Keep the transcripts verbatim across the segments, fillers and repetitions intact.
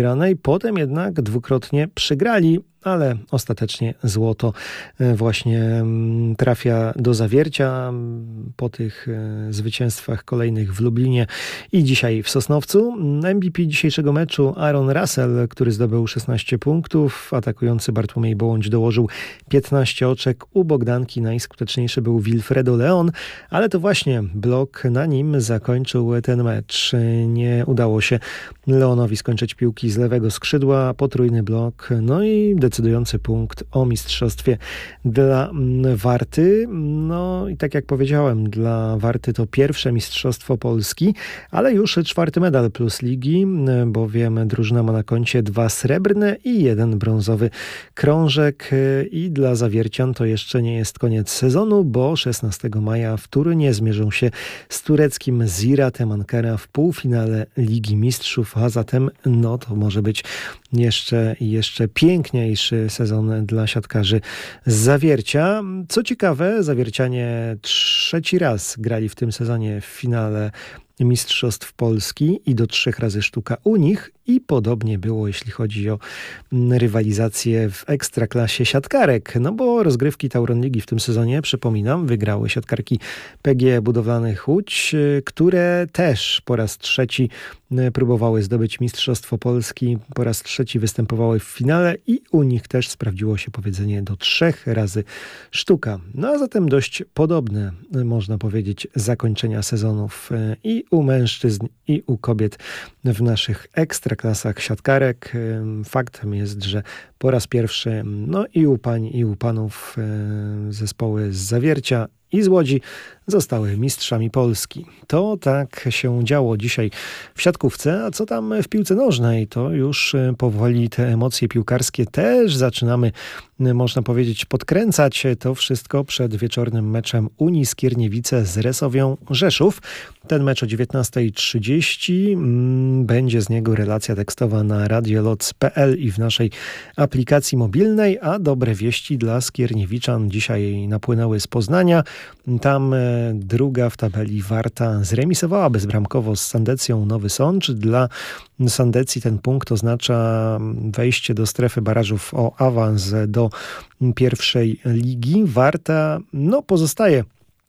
Potem jednak dwukrotnie przegrali, ale ostatecznie złoto właśnie trafia do Zawiercia po tych zwycięstwach kolejnych w Lublinie i dzisiaj w Sosnowcu. M V P dzisiejszego meczu Aaron Russell, który zdobył szesnaście punktów. Atakujący Bartłomiej Bołądź dołożył piętnaście oczek. U Bogdanki najskuteczniejszy był Wilfredo Leon, ale to właśnie blok na nim zakończył ten mecz. Nie udało się Leonowi skończyć piłki z lewego skrzydła. Potrójny blok, no i decydujący punkt o mistrzostwie dla Warty. No i tak jak powiedziałem, dla Warty to pierwsze mistrzostwo Polski, ale już czwarty medal plus ligi, bowiem drużyna ma na koncie dwa srebrne i jeden brązowy krążek. I dla zawiercian to jeszcze nie jest koniec sezonu, bo szesnastego maja w Turynie zmierzą się z tureckim Ziratem Ankara w półfinale Ligi Mistrzów, a zatem no to może być jeszcze, jeszcze piękniejszy sezon dla siatkarzy z Zawiercia. Co ciekawe, zawiercianie trzeci raz grali w tym sezonie w finale Mistrzostw Polski i do trzech razy sztuka u nich i podobnie było, jeśli chodzi o rywalizację w ekstraklasie siatkarek. No bo rozgrywki Tauron Ligi w tym sezonie, przypominam, wygrały siatkarki P G Budowlanych Łódź, które też po raz trzeci próbowały zdobyć Mistrzostwo Polski, po raz trzeci występowały w finale i u nich też sprawdziło się powiedzenie do trzech razy sztuka. No a zatem dość podobne, można powiedzieć, zakończenia sezonów i u mężczyzn, i u kobiet w naszych ekstraklasach siatkarek. Faktem jest, że po raz pierwszy no i u pań, i u panów zespoły z Zawiercia i z Łodzi zostały mistrzami Polski. To tak się działo dzisiaj w siatkówce, a co tam w piłce nożnej? To już powoli te emocje piłkarskie też zaczynamy, można powiedzieć, podkręcać. To wszystko przed wieczornym meczem Unii Skierniewice z Resowią Rzeszów. Ten mecz o dziewiętnasta trzydzieści. Będzie z niego relacja tekstowa na radioloc kropka p l i w naszej aplikacji mobilnej, a dobre wieści dla skierniewiczan dzisiaj napłynęły z Poznania. Tam druga w tabeli Warta zremisowała bezbramkowo z Sandecją Nowy Sącz. Dla Sandecji ten punkt oznacza wejście do strefy barażów o awans do pierwszej ligi. Warta no, pozostaje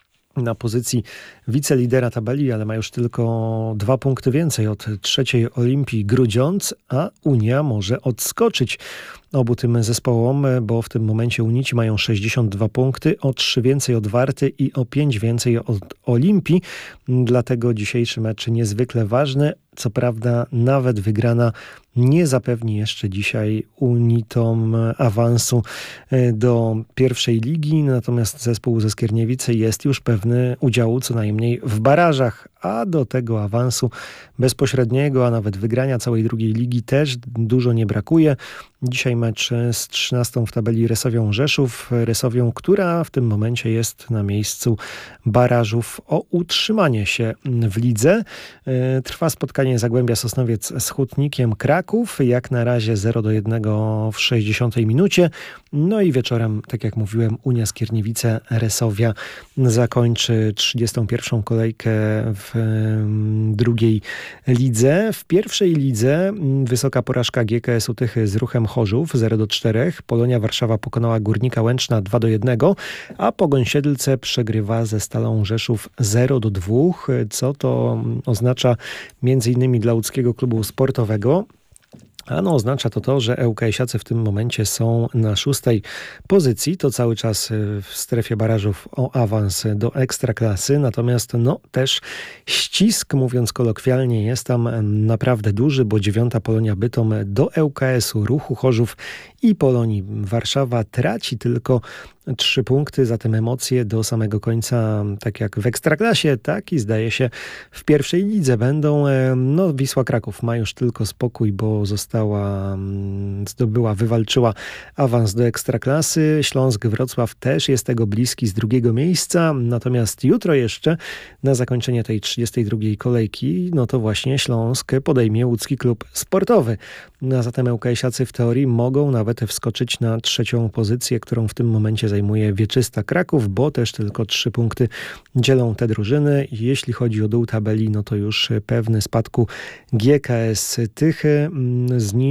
na pozycji wicelidera tabeli, ale ma już tylko dwa punkty więcej od trzeciej Olimpii Grudziądz, a Unia może odskoczyć obu tym zespołom, bo w tym momencie Unici mają sześćdziesiąt dwa punkty, o trzy więcej od Warty i o pięć więcej od Olimpii. Dlatego dzisiejszy mecz niezwykle ważny. Co prawda nawet wygrana nie zapewni jeszcze dzisiaj Unitom awansu do pierwszej ligi, natomiast zespół ze Skierniewicy jest już pewny udziału co najmniej w barażach, a do tego awansu bezpośredniego, a nawet wygrania całej drugiej ligi też dużo nie brakuje. Dzisiaj mecz z trzynastą w tabeli Resowią Rzeszów. Resowią, która w tym momencie jest na miejscu barażów o utrzymanie się w lidze. Trwa spotkanie Zagłębia Sosnowiec z Hutnikiem Kraków. Jak na razie zero do jednego w sześćdziesiątej minucie. No i wieczorem, tak jak mówiłem, Unia Skierniewice Resowia zakończy trzydziestą pierwszą kolejkę w drugiej lidze. W pierwszej lidze wysoka porażka G K S-u Tychy z Ruchem Chorzów zero do czterech. Polonia Warszawa pokonała Górnika Łęczna dwa do jednego, a Pogoń Siedlce przegrywa ze Stalą Rzeszów zero do dwóch, co to oznacza między innymi dla łódzkiego klubu sportowego. Ano oznacza to to, że ŁKS-iacy w tym momencie są na szóstej pozycji. To cały czas w strefie barażów o awans do Ekstraklasy. Natomiast no też ścisk, mówiąc kolokwialnie, jest tam naprawdę duży, bo dziewiąta Polonia Bytom do ŁKS-u, Ruchu Chorzów i Polonii Warszawa traci tylko trzy punkty, zatem emocje do samego końca, tak jak w Ekstraklasie, tak i zdaje się w pierwszej lidze będą. No Wisła Kraków ma już tylko spokój, bo została, zdobyła, wywalczyła awans do Ekstraklasy. Śląsk Wrocław też jest tego bliski z drugiego miejsca, natomiast jutro jeszcze na zakończenie tej trzydziestej drugiej kolejki, no to właśnie Śląsk podejmie łódzki klub sportowy. No, a zatem ŁKS-iacy w teorii mogą nawet wskoczyć na trzecią pozycję, którą w tym momencie zajmuje Wieczysta Kraków, bo też tylko trzy punkty dzielą te drużyny. Jeśli chodzi o dół tabeli, no to już pewny spadku G K S Tychy. Z nim